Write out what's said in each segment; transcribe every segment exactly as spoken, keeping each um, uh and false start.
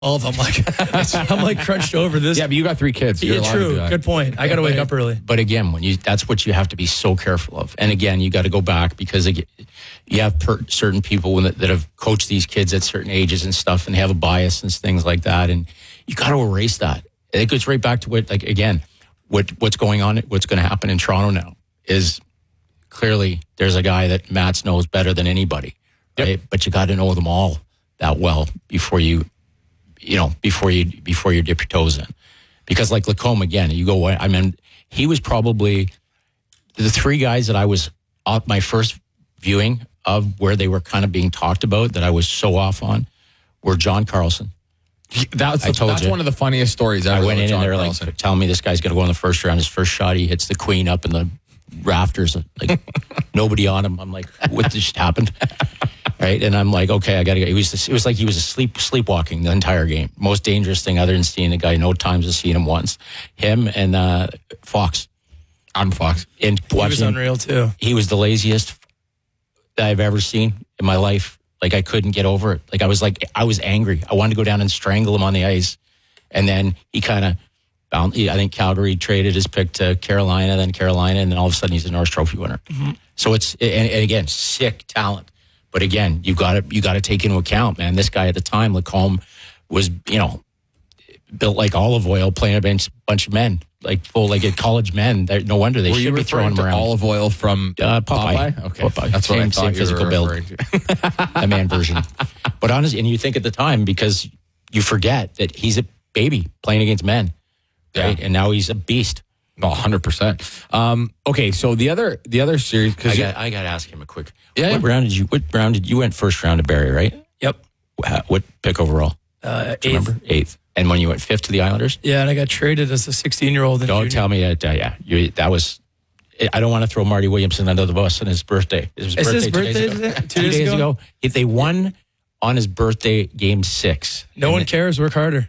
All of them. Like, I'm like crunched over this. Yeah, but you got three kids. You're Yeah, allowed to true. do that. Good point. I got to wake up early. But again, when you that's what you have to be so careful of. And again, you got to go back because again, you have per, certain people that, that have coached these kids at certain ages and stuff, and they have a bias and things like that. And you got to erase that. It goes right back to what, like again, what what's going on, what's going to happen in Toronto now is clearly there's a guy that Mats knows better than anybody, right? Yep. But you got to know them all that well before you. You know, before you before you dip your toes in, because like Lacombe again, you go. I mean, he was probably the three guys that I was off my first viewing of where they were kind of being talked about that I was so off on were John Carlson. That's, the, that's one of the funniest stories ever. I went in John and they're Carlson. like telling me this guy's going to go in the first round. His first shot, he hits the queen up in the rafters, like nobody on him. I'm like, what just happened? Right, and I'm like, okay, I got to go. It was it was like he was asleep, sleepwalking the entire game. Most dangerous thing other than seeing the guy. No times to seeing him once. Him and uh, Fox. I'm Fox. And He was watching, unreal too. he was the laziest that I've ever seen in my life. Like I couldn't get over it. Like I was like I was angry. I wanted to go down and strangle him on the ice. And then he kind of found. I think Calgary traded his pick to Carolina, then Carolina, and then all of a sudden he's a Norris Trophy winner. Mm-hmm. So it's and, and again sick talent. But again, you got to you got to take into account, man. This guy at the time, Lacombe, was you know built like olive oil, playing a bunch, bunch of men, like full like college men. They're, no wonder they Were should you be throwing them around. Olive oil from uh, Popeye. Popeye? Okay, Popeye. that's same, what I thought same you physical were build, referring to. a man version. But honestly, and you think at the time because you forget that he's a baby playing against men, right? Yeah. And now he's a beast. Oh, one hundred percent. Um, okay, so the other the other series I because got I got to ask him a quick. Yeah, What yeah. round did you? What round did you went first round to Barrie, right? Yep. Wha- What pick overall? Uh, Do you eighth. remember? Eighth. And when you went fifth to the Islanders? Yeah, and I got traded as a sixteen-year-old. Don't tell me that. Uh, yeah, you, that was. I don't want to throw Marty Williamson under the bus on his birthday. It was Is his two days birthday ago. today? Two days ago. If they won on his birthday, game six. No And one it- cares. Work harder.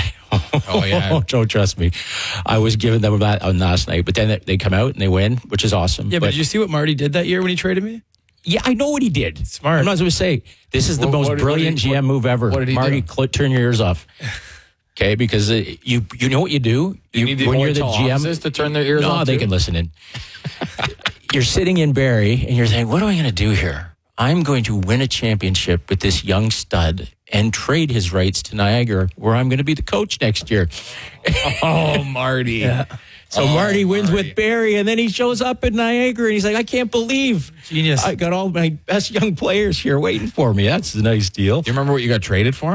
Oh, yeah. Don't trust me. I was giving them that on last night, but then they- they come out and they win, which is awesome. Yeah, but, did you see what Marty did that year when he traded me? Yeah, I know what he did. Smart. I'm not going to say this is the What- most what did- brilliant what did he- G M move ever. what did he Marty, do? cl- turn your ears off. Okay, because uh, you you know what you do. You need the when you're the hotel G M offices to turn their ears no, off they too? can listen in. You're sitting in Barrie and you're saying, "What am I going to do here? I'm going to win a championship with this young stud and trade his rights to Niagara, where I'm going to be the coach next year." Oh, Marty. Yeah. So Oh, Marty wins Marty. with Barrie, and then he shows up in Niagara, and he's like, "I can't believe Genius. I got all my best young players here waiting for me." That's a nice deal. Do you remember what you got traded for?